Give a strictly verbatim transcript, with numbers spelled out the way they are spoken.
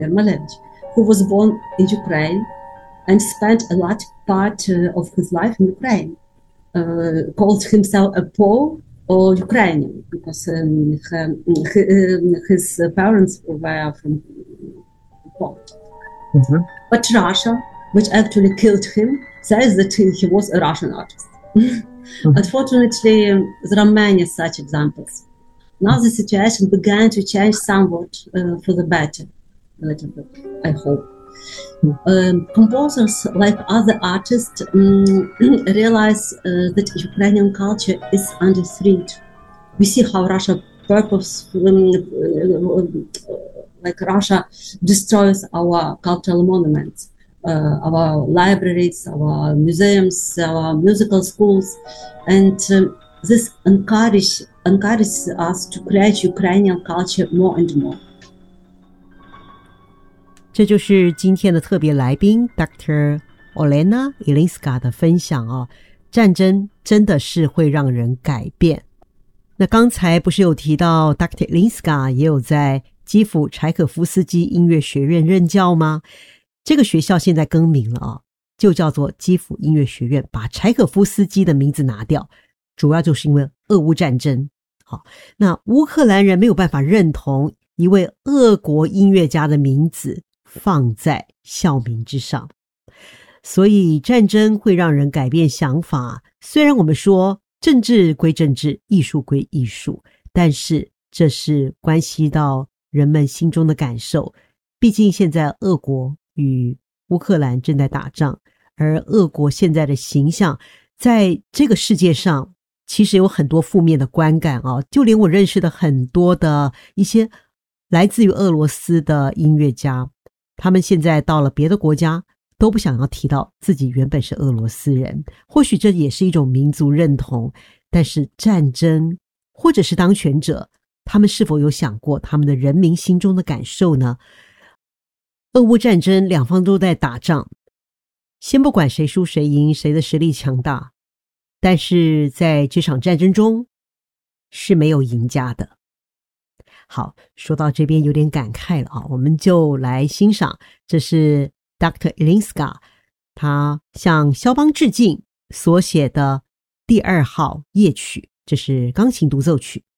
Ermolevich, who was born in Ukraine and spent a large part uh, of his life in Ukraine, uh, called himself a Pole or Ukrainian because um, his parents were from Pole. Mm-hmm. But Russia, which actually killed him, says that he, he was a Russian artist. Mm-hmm. Unfortunately, um, there are many such examples. Now the situation began to change somewhat uh, for the better, a little bit, I hope. Um, composers, like other artists, um, realize uh, that Ukrainian culture is under threat. We see how Russia purposefully, um, uh, like Russia, destroys our cultural monuments, uh, our libraries, our museums, our musical schools, and um, this encourage, encourages us to create Ukrainian culture more and more. 这就是今天的特别来宾 Doctor Olena Ilinska 的分享哦。战争真的是会让人改变。那刚才不是有提到 Doctor Ilinska 也有在基辅柴可夫斯基音乐学院任教吗？这个学校现在更名了啊、哦，就叫做基辅音乐学院，把柴可夫斯基的名字拿掉，主要就是因为俄乌战争。好，那乌克兰人没有办法认同一位俄国音乐家的名字放在校名之上，所以战争会让人改变想法。虽然我们说政治归政治，艺术归艺术，但是这是关系到人们心中的感受。毕竟现在俄国与乌克兰正在打仗，而俄国现在的形象在这个世界上其实有很多负面的观感哦，就连我认识的很多的一些来自于俄罗斯的音乐家，他们现在到了别的国家都不想要提到自己原本是俄罗斯人，或许这也是一种民族认同。但是战争或者是当权者，他们是否有想过他们的人民心中的感受呢？俄乌战争两方都在打仗，先不管谁输谁赢，谁的实力强大，但是在这场战争中是没有赢家的。好，说到这边有点感慨了啊，我们就来欣赏，这是 Doctor Ilinska 他向肖邦致敬所写的第二号夜曲，这是钢琴独奏曲。